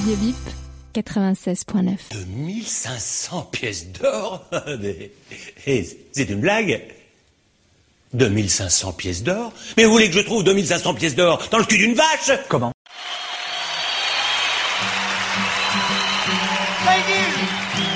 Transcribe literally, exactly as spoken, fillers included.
Radio Bip, quatre-vingt-seize point neuf. deux mille cinq cents pièces d'or. C'est une blague. deux mille cinq cents pièces d'or. Mais vous voulez que je trouve deux mille cinq cents pièces d'or dans le cul d'une vache? Comment? Ladies